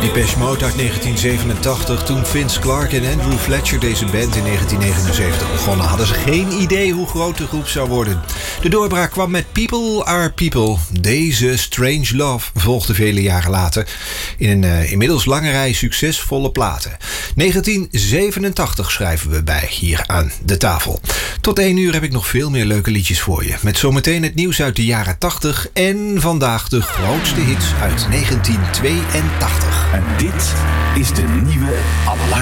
Depeche Mode uit 1987. Toen Vince Clarke en Andrew Fletcher deze band in 1979 begonnen, hadden ze geen idee hoe groot de groep zou worden. De doorbraak kwam met People Are People. Deze Strange Love volgde vele jaren later in een inmiddels lange rij succesvolle platen. 1987 schrijven we bij hier aan de tafel. Tot 1 uur heb ik nog veel meer leuke liedjes voor je. Met zometeen het nieuws uit de jaren 80 en vandaag de grootste hits uit 1982. En dit is de nieuwe Allerlei